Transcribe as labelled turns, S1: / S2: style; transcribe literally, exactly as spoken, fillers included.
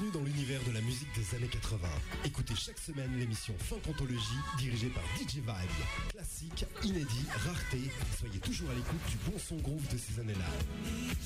S1: Bienvenue dans l'univers de la musique des années quatre-vingts. Écoutez chaque semaine l'émission Funk Anthologie dirigée par D J Vibe. Classique, inédit, rareté. Soyez toujours à l'écoute du bon son groove de ces années-là.